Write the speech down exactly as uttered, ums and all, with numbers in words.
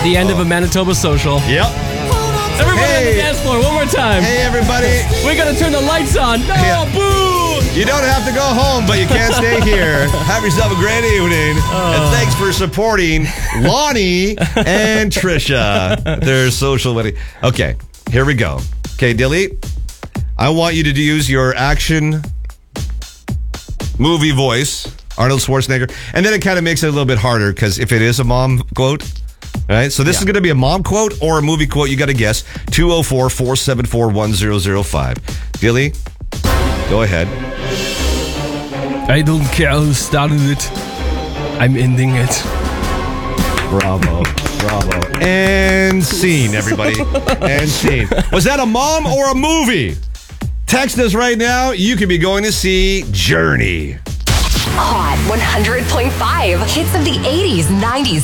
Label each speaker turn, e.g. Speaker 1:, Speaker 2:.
Speaker 1: The end of a Manitoba social.
Speaker 2: Yep.
Speaker 1: Everybody
Speaker 2: Hey.
Speaker 1: on the dance floor, one more time.
Speaker 2: Hey, everybody.
Speaker 1: We gotta turn the lights on. No,
Speaker 2: Yeah.
Speaker 1: boo!
Speaker 2: You don't have to go home, but you can't stay here. Have yourself a great evening. And thanks for supporting Lonnie and Trisha. Their social wedding. Okay, here we go. Okay, Dilly, I want you to use your action movie voice, Arnold Schwarzenegger. And then it kind of makes it a little bit harder because if it is a mom quote, right? So this
Speaker 1: Yeah.
Speaker 2: is going to be a mom quote or a movie quote. You got to guess. two oh four, four seven four, one oh oh five. Dilly, go ahead.
Speaker 1: I don't care who started it. I'm ending it.
Speaker 2: Bravo. Bravo. And scene, everybody. And scene. Was that a mom or a movie? Text us right now. You could be going to see Journey.
Speaker 3: Hot one hundred point five. Hits of the eighties, nineties,